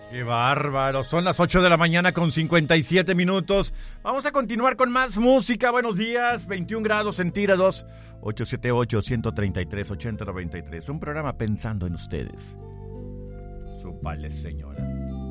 ¡Qué bárbaro! Son las 8 de la mañana con 57 minutos. Vamos a continuar con más música. Buenos días, 21 grados centígrados, 878-133-8093. Un programa pensando en ustedes. Súpale, señora.